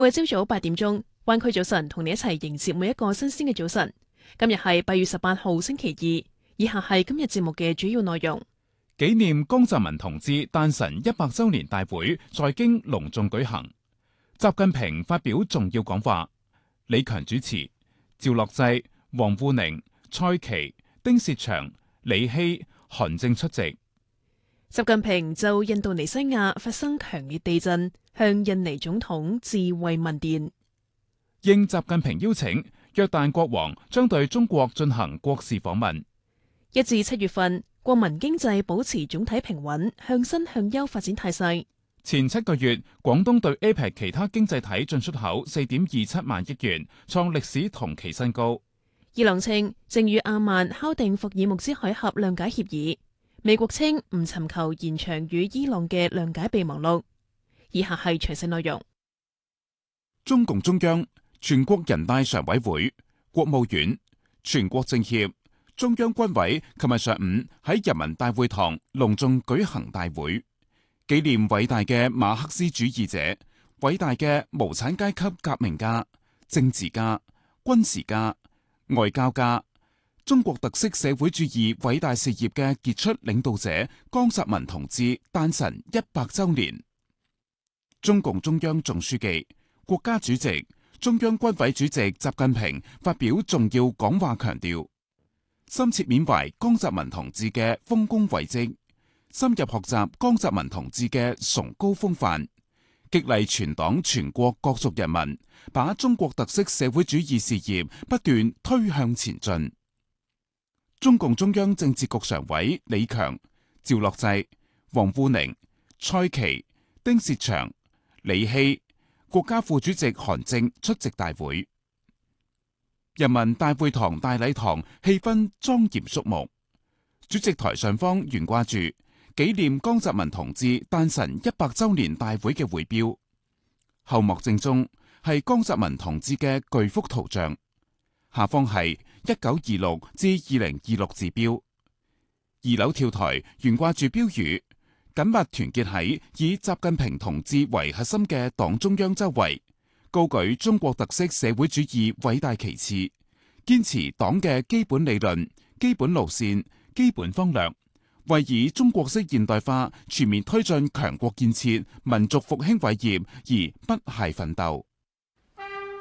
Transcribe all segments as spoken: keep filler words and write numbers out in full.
每日朝早八點鐘，灣區早晨同你一齊迎接每一個新鮮嘅早晨。今日係八月十八號星期二，以下係今日節目嘅主要內容。 紀念江澤民同志誕辰一百周年大會在京隆重舉行，習近平發表重要講話，李強主持，趙樂際、王滬寧、蔡奇、丁薛祥、李希、韓正出席。 習近平就印度尼西亞發生強烈地震，向印尼總統致慰問電。 應習近平邀請，約旦國王將對中國進行國事訪問。 一至七月份，國民經濟保持總體平穩，向新向優發展態勢。 前七個月，廣東對 A P E C 其他經濟體進出口四點二七萬億元，創歷史同期新高。 伊朗稱正與阿曼敲定霍爾木茲海峽諒解協議。美國稱唔尋求延長與伊朗嘅諒解備忘錄。以下係詳細內容。 中共中央、全國人大常委會、國務院、全國政協、中央軍委琴日上午喺人民大會堂隆重舉行大會，紀念偉大嘅馬克思主義者、偉大嘅無產階級革命家、政治家、軍事家、外交家、中國特色社會主義偉大事業嘅傑出領導者江澤民同志誕辰一百周年。中共中央總書記、國家主席、中央軍委主席習近平發表重要講話，強調深切緬懷江澤民同志嘅豐功偉績，深入學習江澤民同志嘅崇高風範，激勵全黨全國各族人民把中國特色社會主義事業不斷推向前進。中共中央政治局常委李強、趙樂際、王滬寧、蔡奇、丁薛祥、李希、國家副主席韓正出席大會。人民大會堂大禮堂氣氛莊嚴肅穆，主席台上方懸掛住紀念江澤民同志誕辰一百周年大會嘅會標，後幕正中係江澤民同志嘅巨幅圖像，下方係一九二六至二零二六字標。二樓跳台懸掛住標語，緊密團結喺以習近平同志為核心嘅黨中央周圍，高舉中國特色社會主義偉大旗幟，堅持黨嘅基本理論、基本路線、基本方略，為以中國式現代化全面推進強國建設、民族復興偉業而不懈奮鬥。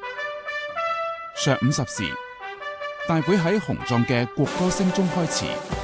上午十時，大會喺雄壯嘅國歌聲中開始。